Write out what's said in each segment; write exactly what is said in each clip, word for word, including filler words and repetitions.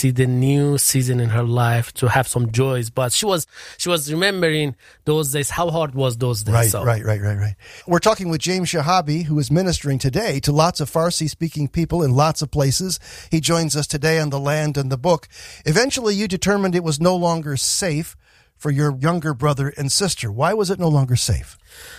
see the new season in her life, to have some joys. But she was she was remembering those days, how hard was those days. Right, so. right, right, right, right. We're talking with James Shahabi, who is ministering today to lots of Farsi-speaking people in lots of places. He joins us today on The Land and the Book. Eventually, you determined it was no longer safe for your younger brother and sister. Why was it no longer safe?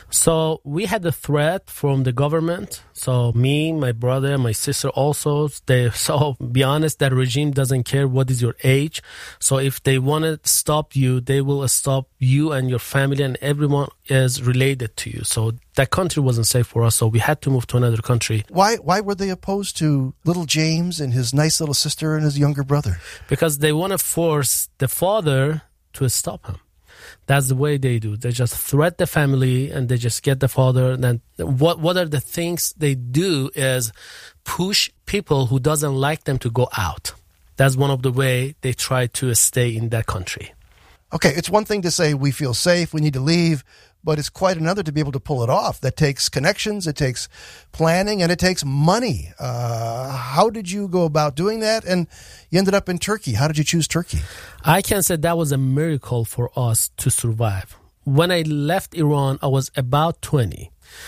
So we had a threat from the government. So me, my brother, my sister also, they, so be honest, that regime doesn't care what is your age. So if they want to stop you, they will stop you and your family, and everyone is related to you. So that country wasn't safe for us. So we had to move to another country. Why, why were they opposed to little James and his nice little sister and his younger brother? Because they want to force the father to stop him. That's the way they do. They just threat the family and they just get the father. And then what what are the things they do is push people who doesn't like them to go out. That's one of the way they try to stay in that country. Okay, it's one thing to say we feel safe, we need to leave, but it's quite another to be able to pull it off. That takes connections, it takes planning, and it takes money. Uh, how did you go about doing that? And you ended up in Turkey. How did you choose Turkey? I can say that was a miracle for us to survive. When I left Iran, I was about twenty.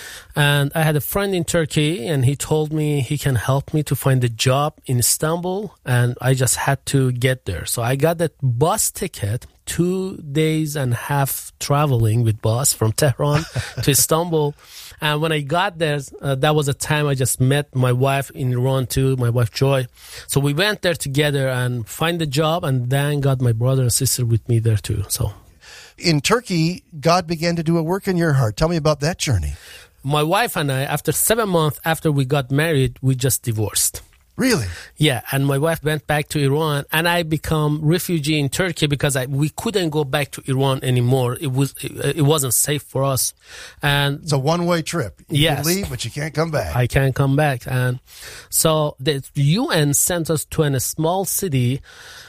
And I had a friend in Turkey, and he told me he can help me to find a job in Istanbul, and I just had to get there. So I got that bus ticket, two days and a half traveling with bus from Tehran to Istanbul. And when I got there, uh, that was a time I just met my wife in Iran too, my wife Joy. So we went there together and find a job, and then got my brother and sister with me there too. So in Turkey, God began to do a work in your heart. Tell me about that journey. My wife and I, after seven months after we got married, we just divorced. Really? Yeah, and my wife went back to Iran, and I become refugee in Turkey because I, we couldn't go back to Iran anymore. It was it, it wasn't safe for us, and it's a one-way trip. You yes, can leave, but you can't come back. I can't come back, and so the U N sent us to a small city,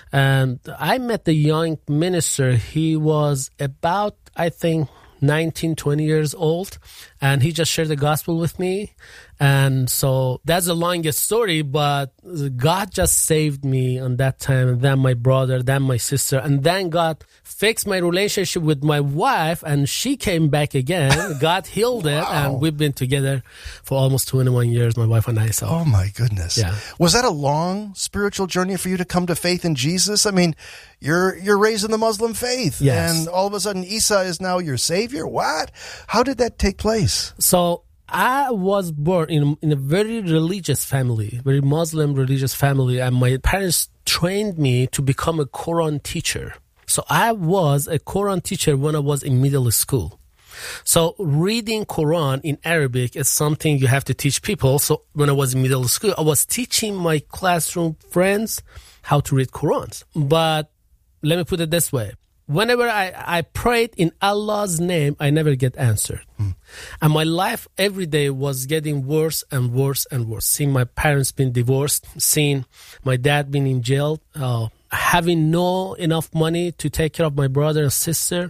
and I met the young minister. He was about, I think, nineteen, twenty years old, and he just shared the gospel with me. And so that's the longest story, but God just saved me on that time, and then my brother, then my sister, and then God fixed my relationship with my wife, and she came back again. God healed wow. it, and we've been together for almost twenty-one years, my wife and I. So. Oh my goodness. Yeah. Was that a long spiritual journey for you to come to faith in Jesus? I mean, you're you're raised in the Muslim faith, yes. and all of a sudden Isa is now your savior. What? How did that take place? So I was born in in a very religious family, very Muslim religious family, and my parents trained me to become a Quran teacher. So I was a Quran teacher when I was in middle school. So reading Quran in Arabic is something you have to teach people. So when I was in middle school, I was teaching my classroom friends how to read Qurans. But let me put it this way. Whenever I, I prayed in Allah's name, I never get answered. Hmm. And my life every day was getting worse and worse and worse. Seeing my parents being divorced, seeing my dad being in jail, uh, having no enough money to take care of my brother and sister.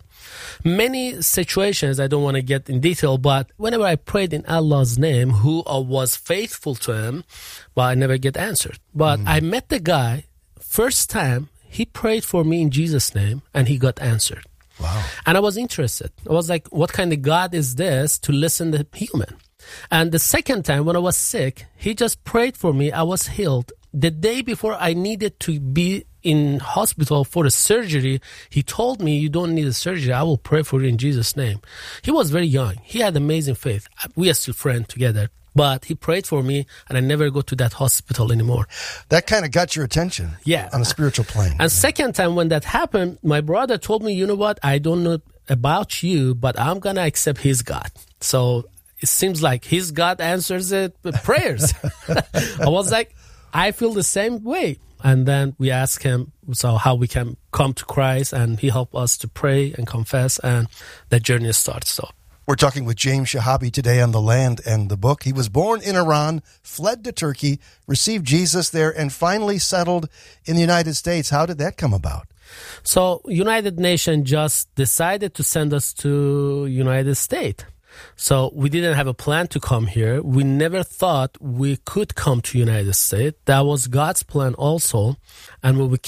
Many situations, I don't want to get in detail, but whenever I prayed in Allah's name, who I was faithful to him, but I never get answered. But hmm. I met the guy, first time, he prayed for me in Jesus' name, and he got answered. Wow. And I was interested. I was like, what kind of God is this to listen to human? And the second time, when I was sick, he just prayed for me. I was healed. The day before I needed to be in hospital for a surgery, he told me, you don't need a surgery. I will pray for you in Jesus' name. He was very young. He had amazing faith. We are still friends together. But he prayed for me, and I never go to that hospital anymore. That kind of got your attention, yeah, on a spiritual plane. And yeah. Second time when that happened, my brother told me, you know what, I don't know about you, but I'm going to accept his God. So it seems like his God answers it with prayers. I was like, I feel the same way. And then we asked him so how we can come to Christ, and he helped us to pray and confess, and that journey starts. So. We're talking with James Shahabi today on The Land and the Book. He was born in Iran, fled to Turkey, received Jesus there, and finally settled in the United States. How did that come about? So United Nations just decided to send us to United States. So we didn't have a plan to come here. We never thought we could come to United States. That was God's plan also. And when we